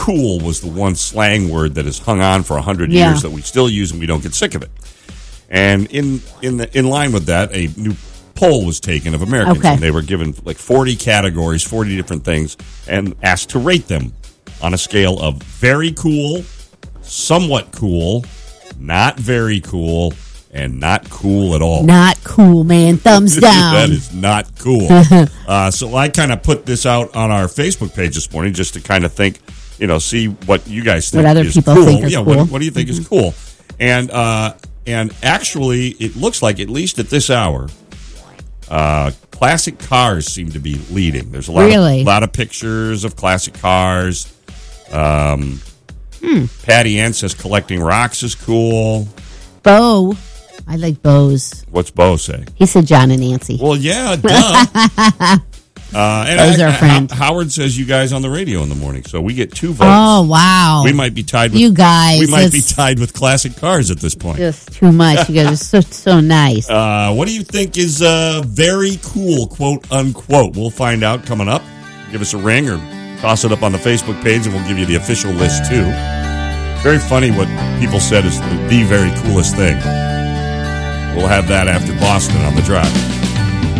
cool was the one slang word that has hung on for 100 years that we still use and we don't get sick of it. And in line with that, a new poll was taken of Americans. Okay. And they were given like 40 categories, 40 different things, and asked to rate them on a scale of very cool, somewhat cool, not very cool, and not cool at all. Not cool, man. Thumbs down. That is not cool. So I kind of put this out on our Facebook page this morning just to kind of think, see what you guys think what other is people cool. think is cool. What do you think is cool? And actually, it looks like, at least at this hour, classic cars seem to be leading. There's a lot of pictures of classic cars. Patty Ann says collecting rocks is cool. Bo. I like Bo's. What's Bo say? He said John and Nancy. Well, yeah, duh. Those are friends. Howard says you guys on the radio in the morning, so we get 2 votes. Oh, wow. We might be tied with you guys. We might be tied with classic cars at this point. Just too much. You guys are so nice. What do you think is very cool, quote unquote? We'll find out coming up. Give us a ring or toss it up on the Facebook page, and we'll give you the official list too. Very funny what people said is the very coolest thing. We'll have that after Boston on the Drive.